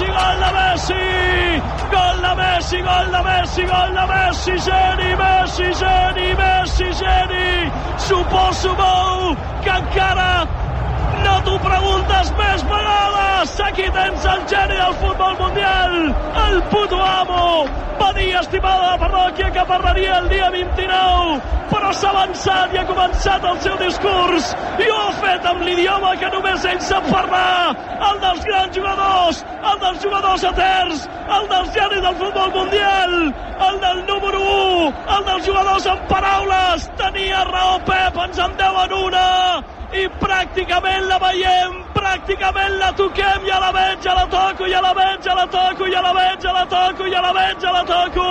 Messi, gol de Messi! Gol de Messi, gol de Messi, gol de Messi! Geni, Messi, geni, Messi, geni! Suposo molt que encara no t'ho preguntes més vegades. Aquí tens el geni del futbol mundial, el puto amo. Va dir, estimada parròquia, que parlaria el dia 29, però s'ha avançat i ha començat el seu discurs i ho ha fet amb l'idioma que només ell sap parlar, el dels grans jugadors, el dels jugadors eterns, el dels genis del futbol mundial, el del número 1, el dels jugadors amb paraules. Tenia raó Pep, ens en deuen una i pràcticament la veiem, pràcticament la toquem, ja la veig, ja la toco, ja la veig, ja la toco, ja la veig, ja la toco, ja la veig, ja la toco.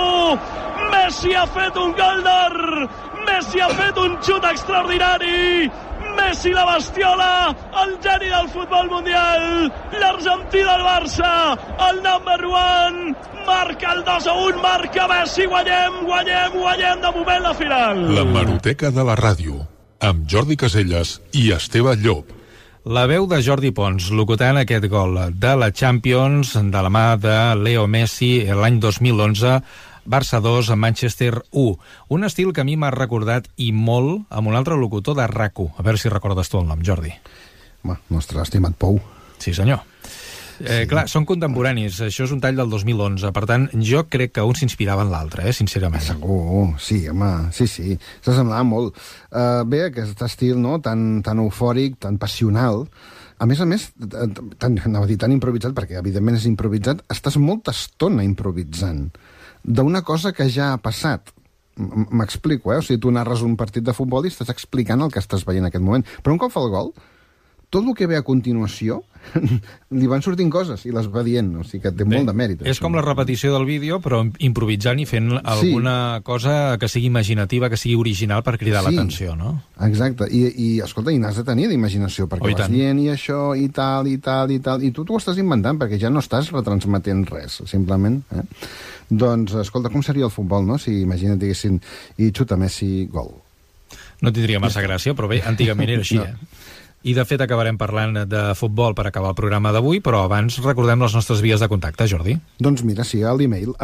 Messi ha fet un gol d'or, Messi ha fet un xut extraordinari, Messi la bestiola, el geni del futbol mundial, l'argentí del Barça, el number 1, marca el 2-1, marca Messi, guanyem, guanyem, guanyem de moment la final. L'hemeroteca de la ràdio, amb Jordi Caselles i Esteve Llop. La veu de Jordi Pons, locutant aquest gol de la Champions de la mà de Leo Messi l'any 2011, Barça 2, Manchester 1. Un estil que a mi m'ha recordat i molt amb un altre locutor de RAC1. A veure si recordes tu el nom, Jordi. Home, nostre estimat Pou. Sí, senyor. Sí. Clar, són contemporanis, això és un tall del 2011, per tant, jo crec que un s'inspirava en l'altre, sincerament. Segur, sí, home, sí, s'assemblava molt. Bé, aquest estil, no?, tan eufòric, tan passional, a més, anava a dir tan improvisat, perquè evidentment és improvisat, estàs molta estona improvisant d'una cosa que ja ha passat. M'explico, O sigui, tu narres un partit de futbol i estàs explicant el que estàs veient en aquest moment, però un cop fa el gol, tot el que ve a continuació li van sortint coses i les va dient, o sigui que té molt de mèrit. És com la repetició del vídeo, però improvisant i fent alguna cosa que sigui imaginativa, que sigui original per cridar l'atenció, no? Exacte, i escolta, i n'has de tenir d'imaginació, perquè vas dient i això, i tal, i tu t'ho estàs inventant, perquè ja no estàs retransmetent res, simplement. Doncs, escolta, com seria el futbol, no?, si imagina't, diguessin, i xuta Messi, gol. No tindria massa gràcia, però bé, antigament era així, I, de fet, acabarem parlant de futbol per acabar el programa d'avui, però abans recordem les nostres vies de contacte, Jordi. Doncs mira, sí, a l'email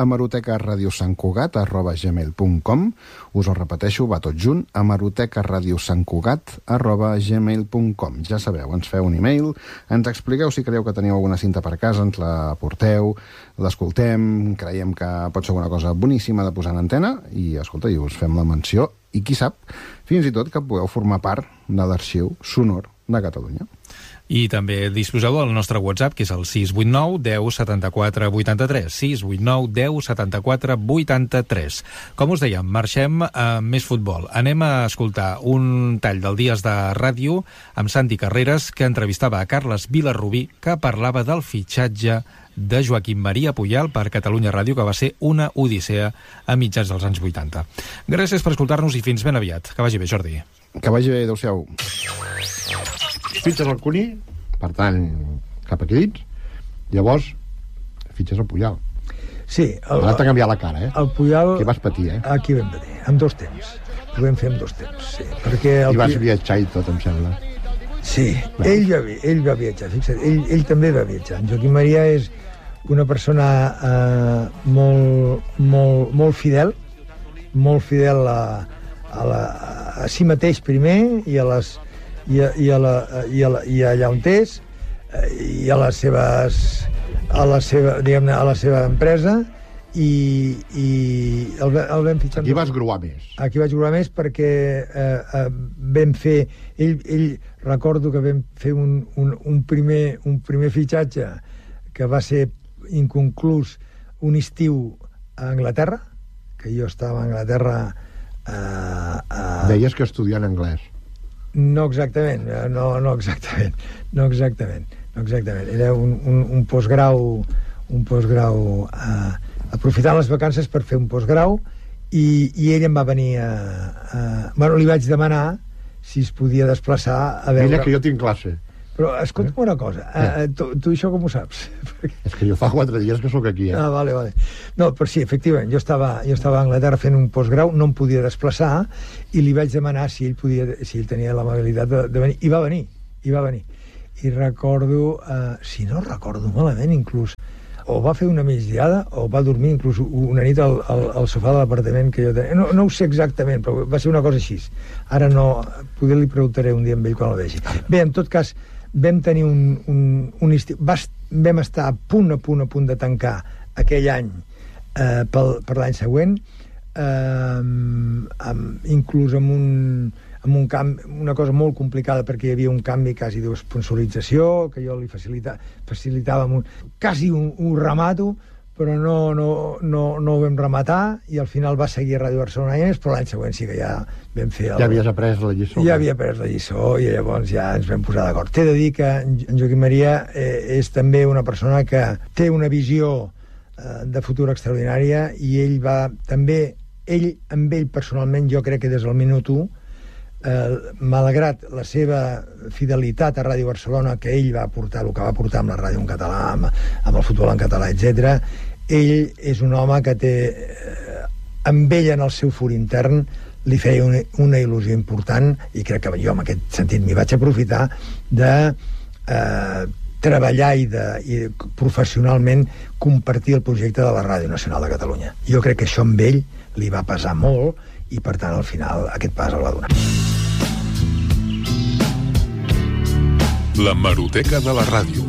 hemerotecaradiosantcugat@gmail.com. Us ho repeteixo, va tot junt, hemerotecaradiosantcugat@gmail.com. Ja sabeu, ens feu un email, ens expliqueu si creieu que teniu alguna cinta per casa, ens la porteu, l'escoltem, creiem que pot ser una cosa boníssima de posar en antena, i, escolta, i us fem la menció, i qui sap, fins i tot que podeu formar part de l'arxiu sonor de Catalunya. I també disposeu del nostre WhatsApp, que és el 689 10 74 83. 689 10 74 83. Com us dèiem, marxem a més futbol. Anem a escoltar un tall del Dies de Ràdio amb Santi Carreras, que entrevistava a Carles Vilarrubí, que parlava del fitxatge de Joaquim Maria Puyal per Catalunya Ràdio, que va ser una odissea a mitjans dels anys 80. Gràcies per escoltar-nos i fins ben aviat. Que vagi bé, Jordi. Que vagi bé, adeu-siau. Fitxes el Cuní, per tant, cap aquí dins, llavors fitxes el Puyal. Sí. Ara t'ha canviat la cara, El Puyal... Aquí vas patir, Aquí vam patir, amb 2 temps. Ho vam fer amb 2 temps, sí. Perquè I vas viatjar i tot, em sembla. Sí, ell va viatjar, fixa't, ell també va viatjar. En Joaquim Maria és una persona molt fidel a si mateix primer i allà on és i a la seva empresa i el vam fitxar. Aquí vas gruar més. Aquí vaig gruar més perquè vam fer... Ell recordo que vam fer un primer fitxatge que va ser inconclús un estiu a Anglaterra, que jo estava a Anglaterra... Deies que estudiant anglès. No exactament. Era un postgrau aprofitant les vacances per fer un postgrau i ell em va venir li vaig demanar si es podia desplaçar a veure... Mira que jo tinc classe. Però escolta'm una cosa, tu això com ho saps? És que jo fa 4 dies que sóc aquí, Vale. No, però sí, efectivament, jo estava a Anglaterra fent un postgrau, no em podia desplaçar i li vaig demanar si ell tenia l'amabilitat de venir, i va venir. I recordo, si no recordo malament, inclús o va fer una migdiada o va dormir inclús una nit al sofà de l'apartament que jo tenia. No ho sé exactament, però va ser una cosa així. Ara no, poder li preguntaré un dia amb ell quan el vegi. Bé, en tot cas, vam tenir un estiu, vam estar a punt de tancar aquell any per l'any següent, inclús amb un canvi, una cosa molt complicada, perquè hi havia un canvi quasi de sponsorització que jo li facilitava quasi ho remato, però no ho vam rematar, i al final va seguir a Ràdio Barcelona, però l'any següent sí que ja vam fer ja havies après la lliçó. Ja havia après la lliçó, i llavors ja ens vam posar d'acord. T'he de dir que en Joaquim Maria és també una persona que té una visió de futur extraordinària, i ell va també, amb ell personalment, jo crec que des del minut 1, malgrat la seva fidelitat a Ràdio Barcelona, que ell va portar el que va portar amb la ràdio en català, amb el futbol en català, etc., ell és un home que té, amb ell en el seu fur intern li feia una il·lusió important, i crec que jo en aquest sentit m'hi vaig aprofitar de treballar i professionalment compartir el projecte de la Ràdio Nacional de Catalunya. Jo crec que això amb ell li va pesar molt, i per tant al final aquest pas el va donar. L'hemeroteca de la ràdio.